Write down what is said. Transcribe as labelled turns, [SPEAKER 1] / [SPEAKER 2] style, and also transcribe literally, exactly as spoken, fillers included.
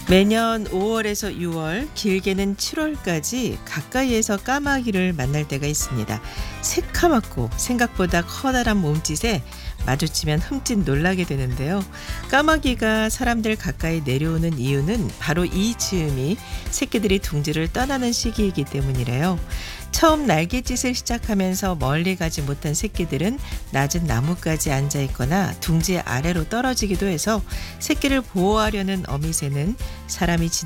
[SPEAKER 1] 매년 오월에서 유월, 길게는 칠월까지 가까이에서 까마귀를 만날 때가 있습니다. 새카맣고 생각보다 커다란 몸짓에 마주치면 흠칫 놀라게 되는데요. 까마귀가 사람들 가까이 내려오는 이유는 바로 이 즈음이 새끼들이 둥지를 떠나는 시기이기 때문이래요. 처음 날갯짓을 시작하면서 멀리 가지 못한 새끼들은 낮은 나무까지 앉아 있거나 둥지 아래로 떨어지기도 해서 새끼를 보호하려는 어미새는 사람이